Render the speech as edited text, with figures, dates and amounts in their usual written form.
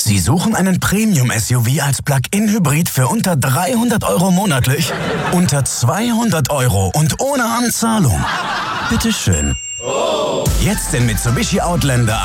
Sie suchen einen Premium-SUV als Plug-in-Hybrid für unter 300 € monatlich? Unter 200 € und ohne Anzahlung? Bitteschön. Jetzt den Mitsubishi Outlander